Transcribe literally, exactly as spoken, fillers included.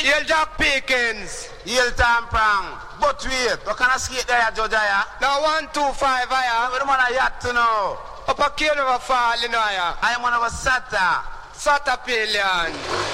Yale Jack Pickens. Yale Tampang. But wait, what kind of skate there, Judge? Now one, two, five, I What do you want to yacht to know? Up a kill never fall, you know, I am one of a Sata. Sata Pillion.